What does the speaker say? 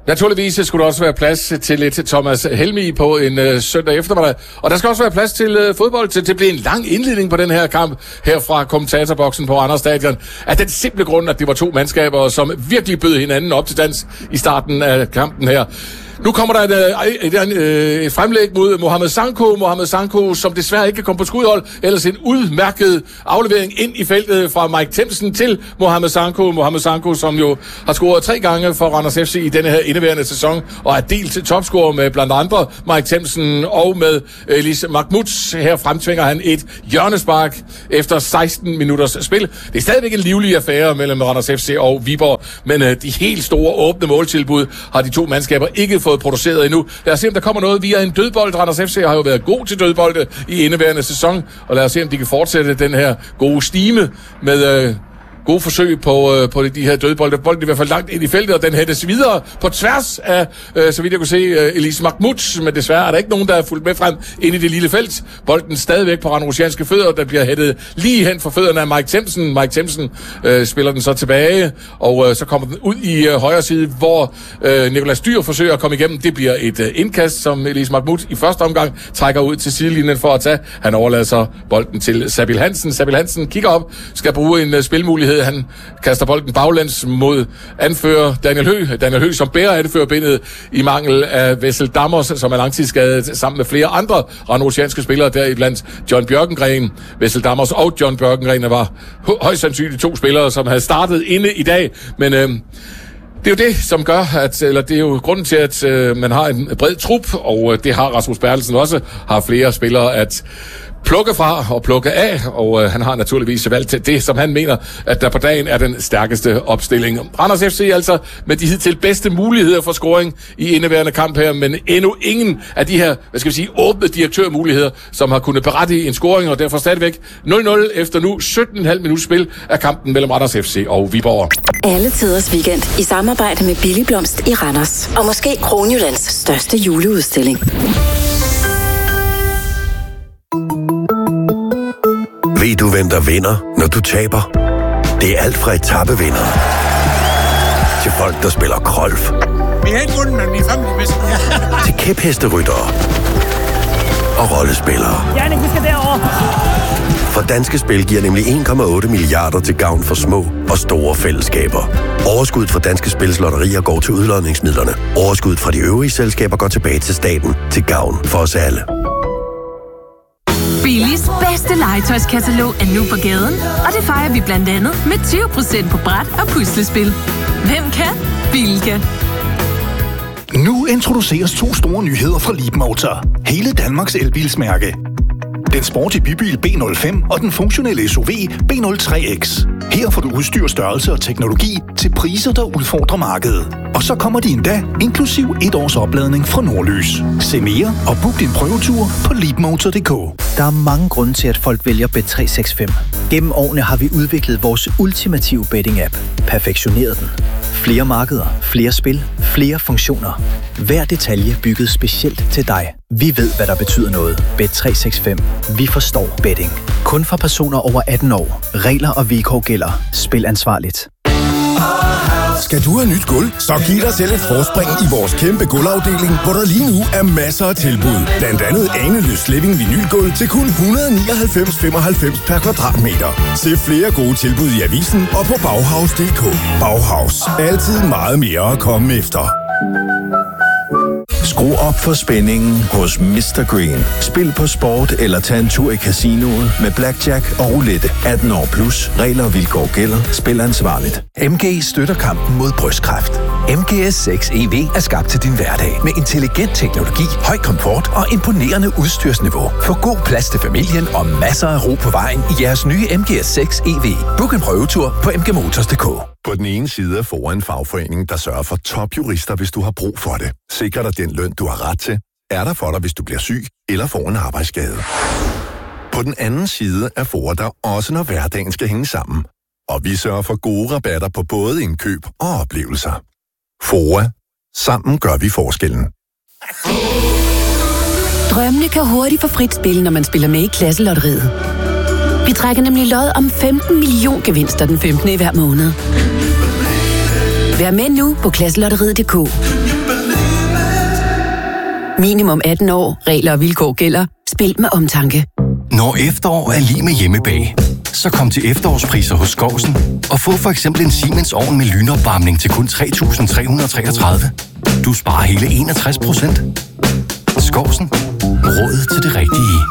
Naturligvis skulle der også være plads til lidt Thomas Helmig på en søndag eftermiddag. Og der skal også være plads til fodbold. Det bliver en lang indledning på den her kamp her fra kommentatorboksen på Randers Stadion. Af den simple grund, at det var to mandskaber, som virkelig bød hinanden op til dans i starten af kampen her. Nu kommer der et fremlæg mod Mohamed Sanko, som desværre ikke kan komme på skudhold. Ellers en udmærket aflevering ind i feltet fra Mike Themsen til Mohamed Sanko, som jo har scoret 3 gange for Randers FC i denne her indeværende sæson, og er delt til topscorer med blandt andre Mike Themsen og med Elis Mahmoud. Her fremtvinger han et hjørnespark efter 16 minutters spil. Det er stadigvæk en livlig affære mellem Randers FC og Viborg, men de helt store åbne måltilbud har de to mandskaber ikke fået produceret endnu. Lad os se, om der kommer noget via en dødbold. Randers FC har jo været god til dødbolde i indeværende sæson, og lad os se, om de kan fortsætte den her gode stime med gode forsøg på de her dødbolde. Bolden i hvert fald langt ind i feltet, og den hættes videre på tværs af, så vidt jeg kunne se, Elis Mahmoud, men desværre er der ikke nogen, der er fulgt med frem ind i det lille felt. Bolden stadigvæk på randrusianske fødder, der bliver hættet lige hen for fødderne af Mike Themsen. Mike Themsen spiller den så tilbage, og så kommer den ud i højre side, hvor Nikolaj Styr forsøger at komme igennem. Det bliver et indkast, som Elis Mahmoud i første omgang trækker ud til sidelinjen for at tage. Han overlader så bolden til Sabil Hansen. Sabil Hansen kigger op, skal bruge en spilmulighed. Han kaster bolden baglæns mod anfører Daniel Høgh. Daniel Høgh, som bærer anførerbindet i mangel af Wessel Dammers, som er langtidsskadet sammen med flere andre randrusianske spillere, deriblandt John Bjørkengren. Wessel Dammers og John Bjørkengren var højst sandsynligt 2 spillere, som havde startet inde i dag, men det er jo det, som gør, det er jo grunden til, at man har en bred trup, og det har Rasmus Bertelsen også, har flere spillere at plukke fra og plukke af, og han har naturligvis valgt til det, som han mener, at der på dagen er den stærkeste opstilling. Randers FC altså med de hidtil bedste muligheder for scoring i indeværende kamp her, men endnu ingen af de her, åbne direktørmuligheder, som har kunnet berettige en scoring, og derfor stadigvæk 0-0 efter nu 17,5 minutter spil af kampen mellem Randers FC og Viborg. Alle tiders weekend i samarbejde med Billig Blomst i Randers, og måske Kronjyllands største juleudstilling. Ved du, hvem der vinder, når du taber? Det er alt fra etappevinder til folk, der spiller golf. Vi har ikke vundet, men vi er fremme til kæphesteryttere og rollespillere. Jannik, vi skal derover. For Danske Spil giver nemlig 1,8 milliarder til gavn for små og store fællesskaber. Overskuddet fra Danske Spils lotterier går til udlodningsmidlerne. Overskuddet fra de øvrige selskaber går tilbage til staten til gavn for os alle. Billis bedste legetøjskatalog er nu på gaden, og det fejrer vi blandt andet med 20% på bræt og puslespil. Hvem kan? Billy kan. Nu introduceres 2 store nyheder fra Leapmotor. Hele Danmarks elbilsmærke. Den sporty bybil B05 og den funktionelle SUV B03X. Her får du udstyr, størrelse og teknologi til priser, der udfordrer markedet. Og så kommer de endda inklusiv 1 års opladning fra Nordlys. Se mere og book din prøvetur på leapmotor.dk. Der er mange grunde til, at folk vælger Bet365. Gennem årene har vi udviklet vores ultimative betting-app. Perfektioneret den. Flere markeder, flere spil, flere funktioner. Hver detalje bygget specielt til dig. Vi ved, hvad der betyder noget. Bet365. Vi forstår betting. Kun for personer over 18 år. Regler og vilkår gælder. Spil ansvarligt. Skal du have nyt gulv? Så giv dig selv et forspring i vores kæmpe gulvafdeling, hvor der lige nu er masser af tilbud. Blandt andet Aneløs Living vinylgulv til kun 199,95 per kvadratmeter. Se flere gode tilbud i avisen og på Bauhaus.dk. Bauhaus. Altid meget mere at komme efter. Skru op for spændingen hos Mr. Green. Spil på sport eller tag en tur i casinoet med blackjack og roulette. 18 år plus. Regler og vilkår gælder. Spil ansvarligt. MG støtter kampen mod brystkræft. MGS6 EV er skabt til din hverdag med intelligent teknologi, høj komfort og imponerende udstyrsniveau. Få god plads til familien og masser af ro på vejen i jeres nye MGS6 EV. Book en prøvetur på mgmotors.dk. På den ene side er FOA en fagforening, der sørger for topjurister, hvis du har brug for det. Sikrer dig den løn, du har ret til. Er der for dig, hvis du bliver syg eller får en arbejdsskade. På den anden side er FOA der også, når hverdagen skal hænge sammen. Og vi sørger for gode rabatter på både indkøb og oplevelser. FOA. Sammen gør vi forskellen. Drømmene kan hurtigt få frit spil, når man spiller med i Klasselotteriet. Vi trækker nemlig lod om 15 million gevinster den 15. i hver måned. Vær med nu på Klasselotteriet.dk. Minimum 18 år. Regler og vilkår gælder. Spil med omtanke. Når efterår er lige med hjemmebag, så kom til efterårspriser hos Skovsen og få for eksempel en Siemens ovn med lynopvarmning til kun 3.333. Du sparer hele 61%. Skovsen. Råd til det rigtige.